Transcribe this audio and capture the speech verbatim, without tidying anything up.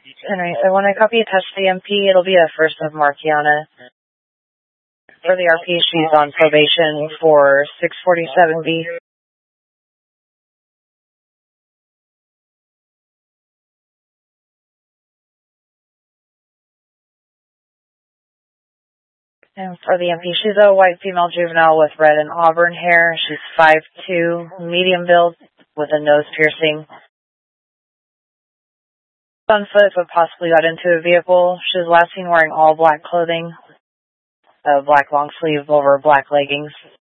Alright, so when I copy attach the M P, it'll be a first of Marciana. For the R P, she's on probation for six forty-seven B. And for the M P, she's a white female juvenile with red and auburn hair. She's five two, medium build, with a nose piercing. On foot, but possibly got into a vehicle. She was last seen wearing all black clothing, a black long sleeve over black leggings.